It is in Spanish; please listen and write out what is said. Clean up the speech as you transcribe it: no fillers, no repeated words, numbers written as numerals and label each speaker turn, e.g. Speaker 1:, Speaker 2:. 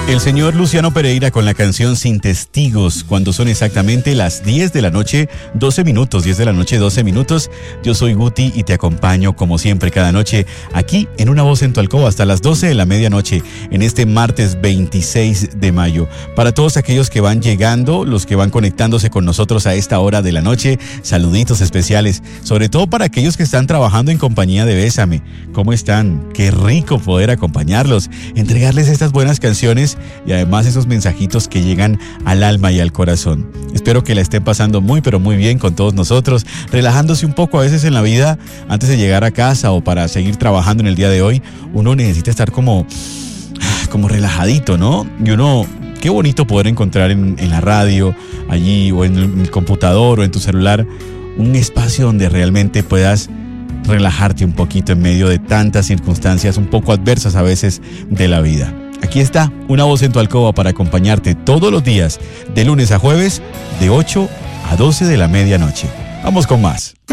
Speaker 1: El señor Luciano Pereira con la canción Sin Testigos, cuando son exactamente las 10 de la noche, 12 minutos, 10 de la noche, 12 minutos. Yo soy Guti y te acompaño como siempre cada noche aquí en Una Voz en tu Alcoba hasta las 12 de la medianoche en este martes 26 de mayo. Para todos aquellos que van llegando, los que van conectándose con nosotros a esta hora de la noche, saluditos especiales, sobre todo para aquellos que están trabajando en compañía de Bésame. ¿Cómo están? Qué rico poder acompañarlos, entregarles estas buenas canciones y además esos mensajitos que llegan al alma y al corazón. Espero que la estén pasando muy pero muy bien con todos nosotros, relajándose un poco a veces en la vida antes de llegar a casa o para seguir trabajando en el día de hoy. Uno necesita estar como relajadito, ¿no? Y uno, qué bonito poder encontrar en la radio, allí o en el computador o en tu celular, un espacio donde realmente puedas relajarte un poquito en medio de tantas circunstancias un poco adversas a veces de la vida. Aquí está Una Voz en tu Alcoba para acompañarte todos los días, de lunes a jueves, de 8 a 12 de la medianoche. Vamos con más.